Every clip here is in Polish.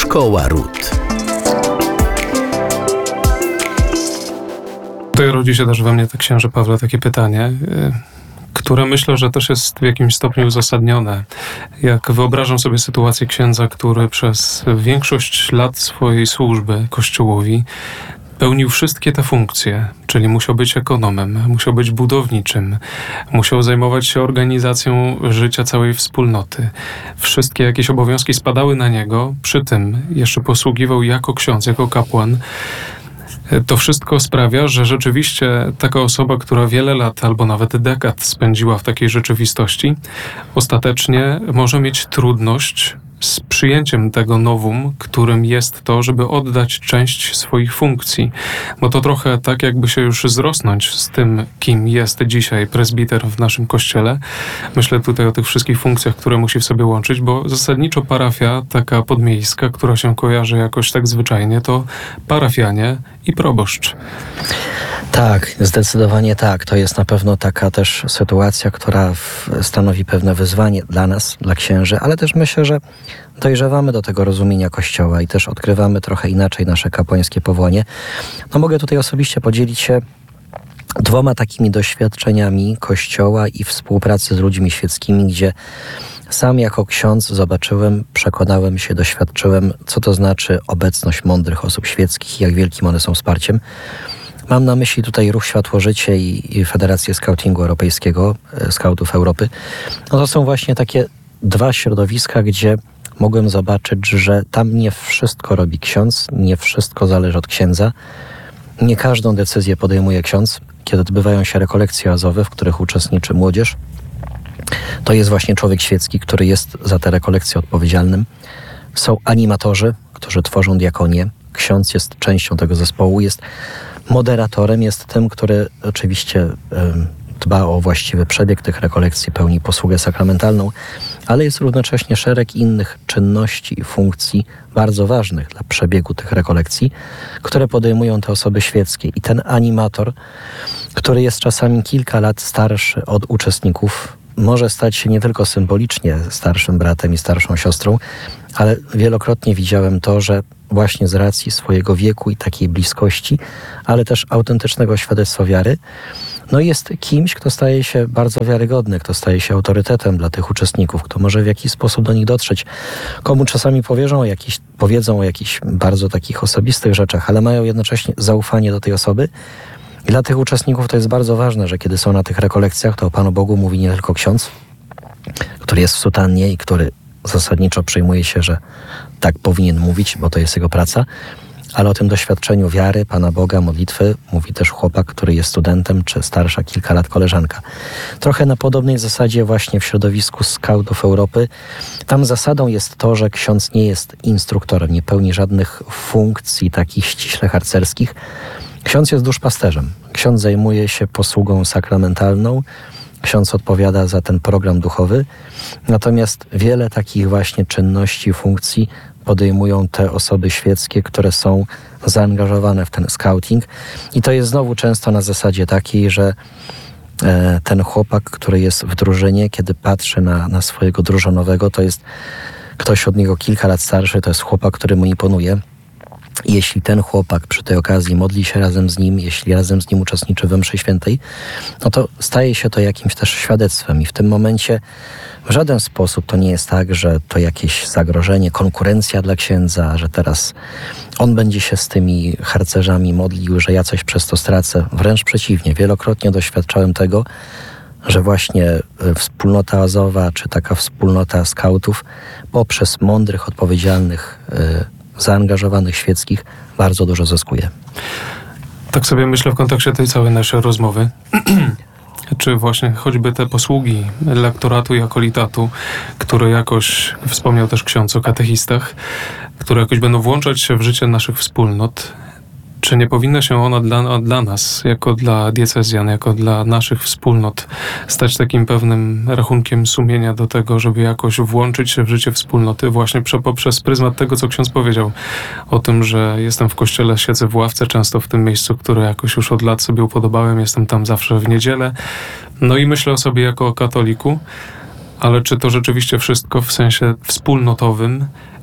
Szkoła Ród. Tutaj rodzi się też we mnie, księże Pawle, takie pytanie, które myślę, że też jest w jakimś stopniu uzasadnione. Jak wyobrażam sobie sytuację księdza, który przez większość lat swojej służby Kościołowi pełnił wszystkie te funkcje, czyli musiał być ekonomem, musiał być budowniczym, musiał zajmować się organizacją życia całej wspólnoty. Wszystkie jakieś obowiązki spadały na niego, przy tym jeszcze posługiwał jako ksiądz, jako kapłan. To wszystko sprawia, że rzeczywiście taka osoba, która wiele lat albo nawet dekad spędziła w takiej rzeczywistości, ostatecznie może mieć trudność z przyjęciem tego nowum, którym jest to, żeby oddać część swoich funkcji. Bo to trochę tak, jakby się już zrosnąć z tym, kim jest dzisiaj prezbiter w naszym kościele. Myślę tutaj o tych wszystkich funkcjach, które musi w sobie łączyć, bo zasadniczo parafia taka podmiejska, która się kojarzy jakoś tak zwyczajnie, to parafianie i proboszcz. Tak, zdecydowanie tak. To jest na pewno taka też sytuacja, która stanowi pewne wyzwanie dla nas, dla księży, ale też myślę, że dojrzewamy do tego rozumienia Kościoła i też odkrywamy trochę inaczej nasze kapłańskie powołanie. No mogę tutaj osobiście podzielić się 2 takimi doświadczeniami Kościoła i współpracy z ludźmi świeckimi, gdzie sam jako ksiądz zobaczyłem, przekonałem się, doświadczyłem, co to znaczy obecność mądrych osób świeckich i jak wielkim one są wsparciem. Mam na myśli tutaj Ruch Światło-Życie i Federację Skautingu Europejskiego, Skautów Europy. No to są właśnie takie 2 środowiska, gdzie mogłem zobaczyć, że tam nie wszystko robi ksiądz, nie wszystko zależy od księdza. Nie każdą decyzję podejmuje ksiądz. Kiedy odbywają się rekolekcje oazowe, w których uczestniczy młodzież, to jest właśnie człowiek świecki, który jest za te rekolekcje odpowiedzialnym. Są animatorzy, którzy tworzą diakonię. Ksiądz jest częścią tego zespołu, jest moderatorem, jest tym, który oczywiście dba o właściwy przebieg tych rekolekcji, pełni posługę sakramentalną, ale jest równocześnie szereg innych czynności i funkcji bardzo ważnych dla przebiegu tych rekolekcji, które podejmują te osoby świeckie. I ten animator, który jest czasami kilka lat starszy od uczestników, może stać się nie tylko symbolicznie starszym bratem i starszą siostrą, ale wielokrotnie widziałem to, że właśnie z racji swojego wieku i takiej bliskości, ale też autentycznego świadectwa wiary, no jest kimś, kto staje się bardzo wiarygodny, kto staje się autorytetem dla tych uczestników, kto może w jakiś sposób do nich dotrzeć, komu czasami powiedzą o jakichś bardzo takich osobistych rzeczach, ale mają jednocześnie zaufanie do tej osoby. I dla tych uczestników to jest bardzo ważne, że kiedy są na tych rekolekcjach, to o Panu Bogu mówi nie tylko ksiądz, który jest w sutannie i który zasadniczo przyjmuje się, że tak powinien mówić, bo to jest jego praca, ale o tym doświadczeniu wiary, Pana Boga, modlitwy mówi też chłopak, który jest studentem, czy starsza kilka lat koleżanka. Trochę na podobnej zasadzie właśnie w środowisku Skautów Europy. Tam zasadą jest to, że ksiądz nie jest instruktorem, nie pełni żadnych funkcji takich ściśle harcerskich. Ksiądz jest duszpasterzem. Ksiądz zajmuje się posługą sakramentalną. Ksiądz odpowiada za ten program duchowy. Natomiast wiele takich właśnie czynności, funkcji podejmują te osoby świeckie, które są zaangażowane w ten skauting. I to jest znowu często na zasadzie takiej, że ten chłopak, który jest w drużynie, kiedy patrzy na swojego drużynowego, to jest ktoś od niego kilka lat starszy, to jest chłopak, który mu imponuje. Jeśli ten chłopak przy tej okazji modli się razem z nim, jeśli razem z nim uczestniczy we mszy świętej, no to staje się to jakimś też świadectwem i w tym momencie w żaden sposób to nie jest tak, że to jakieś zagrożenie, konkurencja dla księdza, że teraz on będzie się z tymi harcerzami modlił, że ja coś przez to stracę. Wręcz przeciwnie, wielokrotnie doświadczałem tego, że właśnie wspólnota oazowa, czy taka wspólnota skautów poprzez mądrych, odpowiedzialnych, zaangażowanych świeckich bardzo dużo zyskuje. Tak sobie myślę w kontekście tej całej naszej rozmowy. Czy właśnie choćby te posługi lektoratu i akolitatu, które jakoś, wspomniał też ksiądz o katechistach, które jakoś będą włączać się w życie naszych wspólnot, czy nie powinna się ona dla nas, jako dla diecezjan, jako dla naszych wspólnot, stać takim pewnym rachunkiem sumienia do tego, żeby jakoś włączyć się w życie wspólnoty właśnie poprzez pryzmat tego, co ksiądz powiedział o tym, że jestem w kościele, siedzę w ławce, często w tym miejscu, które jakoś już od lat sobie upodobałem, jestem tam zawsze w niedzielę. No i myślę o sobie jako o katoliku, ale czy to rzeczywiście wszystko w sensie wspólnotowym,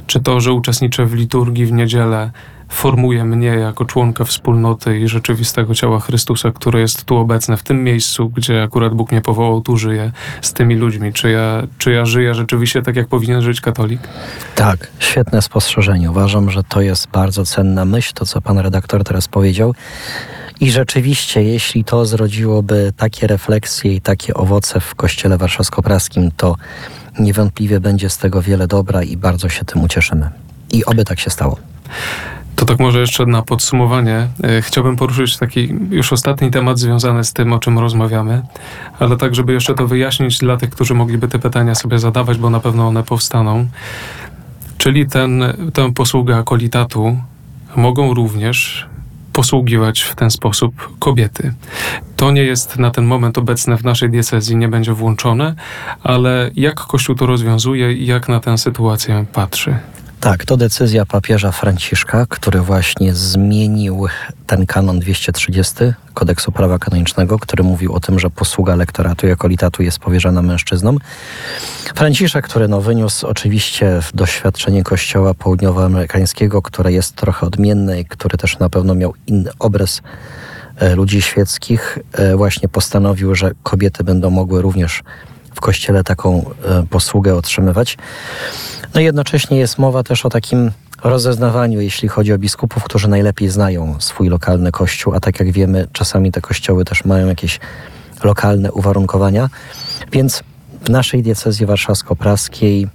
Czy to, że uczestniczę w liturgii w niedzielę, formuje mnie jako członka wspólnoty i rzeczywistego ciała Chrystusa, które jest tu obecne, w tym miejscu, gdzie akurat Bóg mnie powołał, tu żyję z tymi ludźmi. Czy ja żyję rzeczywiście tak, jak powinien żyć katolik? Tak, świetne spostrzeżenie. Uważam, że to jest bardzo cenna myśl, to co pan redaktor teraz powiedział. I rzeczywiście, jeśli to zrodziłoby takie refleksje i takie owoce w Kościele Warszawsko-Praskim, to niewątpliwie będzie z tego wiele dobra i bardzo się tym ucieszymy. I oby tak się stało. To tak może jeszcze na podsumowanie. Chciałbym poruszyć taki już ostatni temat związany z tym, o czym rozmawiamy, ale tak, żeby jeszcze to wyjaśnić dla tych, którzy mogliby te pytania sobie zadawać, bo na pewno one powstaną. Czyli tę posługę akolitatu mogą również posługiwać w ten sposób kobiety. To nie jest na ten moment obecne w naszej diecezji, nie będzie włączone, ale jak Kościół to rozwiązuje i jak na tę sytuację patrzy? Tak, to decyzja papieża Franciszka, który właśnie zmienił ten kanon 230 Kodeksu Prawa Kanonicznego, który mówił o tym, że posługa lektoratu i akolitatu jest powierzana mężczyznom. Franciszek, który wyniósł oczywiście doświadczenie Kościoła południowoamerykańskiego, które jest trochę odmienne i który też na pewno miał inny obraz ludzi świeckich, właśnie postanowił, że kobiety będą mogły również w Kościele taką posługę otrzymywać. No i jednocześnie jest mowa też o takim rozeznawaniu, jeśli chodzi o biskupów, którzy najlepiej znają swój lokalny kościół, a tak jak wiemy, czasami te kościoły też mają jakieś lokalne uwarunkowania. Więc w naszej diecezji warszawsko-praskiej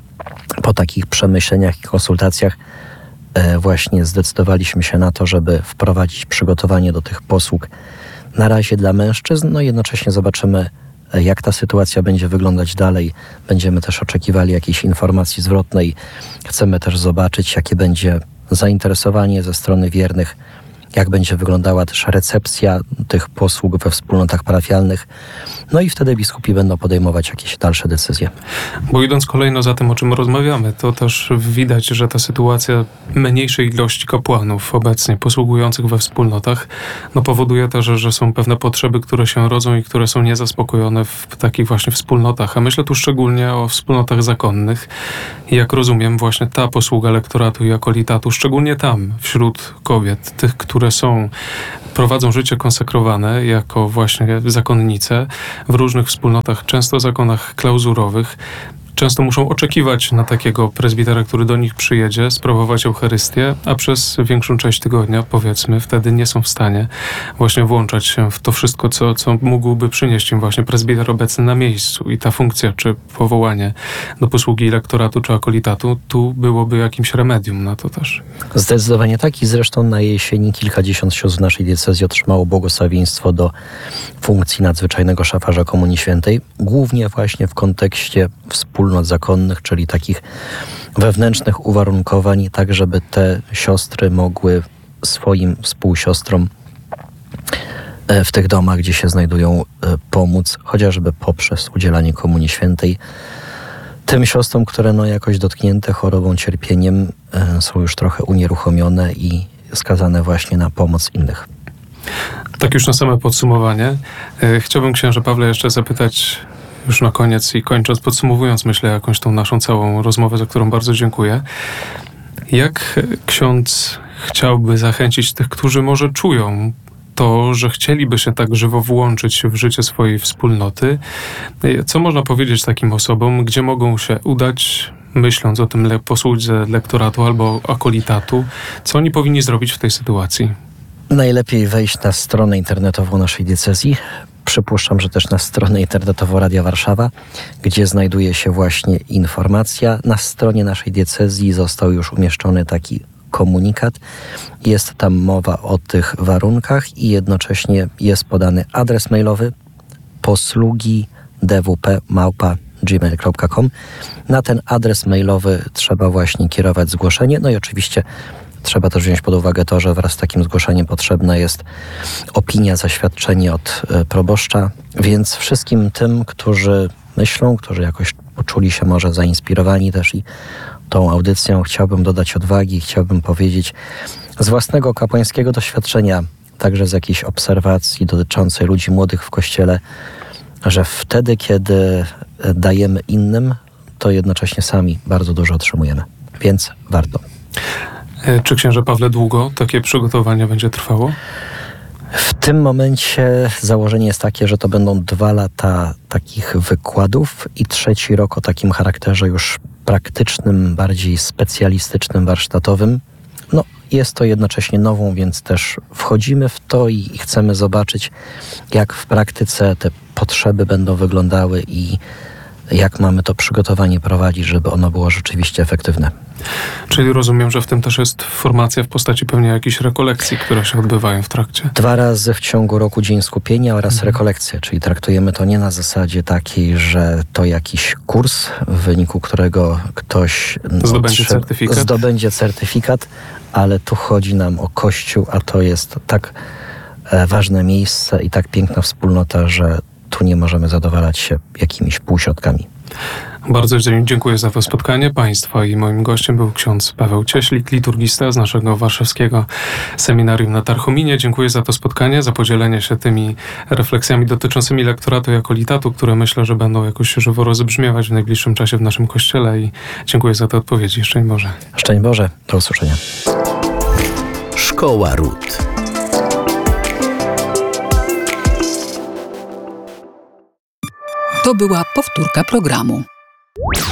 po takich przemyśleniach i konsultacjach właśnie zdecydowaliśmy się na to, żeby wprowadzić przygotowanie do tych posług na razie dla mężczyzn, no i jednocześnie zobaczymy, jak ta sytuacja będzie wyglądać dalej. Będziemy też oczekiwali jakiejś informacji zwrotnej. Chcemy też zobaczyć, jakie będzie zainteresowanie ze strony wiernych, jak będzie wyglądała też recepcja tych posług we wspólnotach parafialnych. No i wtedy biskupi będą podejmować jakieś dalsze decyzje. Bo idąc kolejno za tym, o czym rozmawiamy, to też widać, że ta sytuacja mniejszej ilości kapłanów obecnie posługujących we wspólnotach powoduje też, że są pewne potrzeby, które się rodzą i które są niezaspokojone w takich właśnie wspólnotach. A myślę tu szczególnie o wspólnotach zakonnych. I jak rozumiem, właśnie ta posługa lektoratu i akolitatu, szczególnie tam, wśród kobiet, tych, które prowadzą życie konsekrowane jako właśnie zakonnice w różnych wspólnotach, często zakonach klauzurowych, często muszą oczekiwać na takiego prezbitera, który do nich przyjedzie, sprawować Eucharystię, a przez większą część tygodnia, powiedzmy, wtedy nie są w stanie właśnie włączać się w to wszystko, co mógłby przynieść im właśnie prezbiter obecny na miejscu. I ta funkcja, czy powołanie do posługi lektoratu, czy akolitatu, tu byłoby jakimś remedium na to też. Zdecydowanie tak i zresztą na jesieni kilkadziesiąt sióstr w naszej diecezji otrzymało błogosławieństwo do funkcji nadzwyczajnego szafarza Komunii Świętej, głównie właśnie w kontekście wspólnot zakonnych, czyli takich wewnętrznych uwarunkowań, tak żeby te siostry mogły swoim współsiostrom w tych domach, gdzie się znajdują, pomóc, chociażby poprzez udzielanie Komunii Świętej tym siostrom, które jakoś dotknięte chorobą, cierpieniem, są już trochę unieruchomione i skazane właśnie na pomoc innych. Tak już na same podsumowanie. Chciałbym księże Pawle jeszcze zapytać już na koniec i kończąc, podsumowując, myślę, jakąś tą naszą całą rozmowę, za którą bardzo dziękuję. Jak ksiądz chciałby zachęcić tych, którzy może czują to, że chcieliby się tak żywo włączyć w życie swojej wspólnoty? Co można powiedzieć takim osobom, gdzie mogą się udać, myśląc o tym posłudze lektoratu albo akolitatu? Co oni powinni zrobić w tej sytuacji? Najlepiej wejść na stronę internetową naszej diecezji. Przypuszczam, że też na stronę internetową Radia Warszawa, gdzie znajduje się właśnie informacja. Na stronie naszej diecezji został już umieszczony taki komunikat. Jest tam mowa o tych warunkach i jednocześnie jest podany adres mailowy poslugi.dwp@gmail.com. Na ten adres mailowy trzeba właśnie kierować zgłoszenie. No i oczywiście trzeba też wziąć pod uwagę to, że wraz z takim zgłoszeniem potrzebna jest opinia, zaświadczenie od proboszcza, więc wszystkim tym, którzy myślą, którzy jakoś poczuli się może zainspirowani też i tą audycją, chciałbym dodać odwagi, chciałbym powiedzieć z własnego kapłańskiego doświadczenia, także z jakiejś obserwacji dotyczącej ludzi młodych w Kościele, że wtedy, kiedy dajemy innym, to jednocześnie sami bardzo dużo otrzymujemy. więc warto. Czy księże Pawle długo takie przygotowanie będzie trwało? W tym momencie założenie jest takie, że to będą 2 lata takich wykładów i 3. rok o takim charakterze już praktycznym, bardziej specjalistycznym, warsztatowym. No, jest to jednocześnie nową, więc też wchodzimy w to i chcemy zobaczyć, jak w praktyce te potrzeby będą wyglądały i jak mamy to przygotowanie prowadzić, żeby ono było rzeczywiście efektywne. Czyli rozumiem, że w tym też jest formacja w postaci pewnie jakichś rekolekcji, które się odbywają w trakcie. 2 razy w ciągu roku dzień skupienia oraz rekolekcje, czyli traktujemy to nie na zasadzie takiej, że to jakiś kurs, w wyniku którego ktoś zdobędzie certyfikat, ale tu chodzi nam o Kościół, a to jest tak ważne miejsce i tak piękna wspólnota, że tu nie możemy zadowalać się jakimiś półśrodkami. Bardzo dziękuję za to spotkanie Państwa i moim gościem był ksiądz Paweł Cieślik, liturgista z naszego warszawskiego seminarium na Tarchominie. Dziękuję za to spotkanie, za podzielenie się tymi refleksjami dotyczącymi lektoratu i akolitatu, które myślę, że będą jakoś żywo rozbrzmiewać w najbliższym czasie w naszym kościele i dziękuję za te odpowiedzi. Szczęść Boże. Szczęść Boże. Do usłyszenia. Szkoła Ród. To była powtórka programu.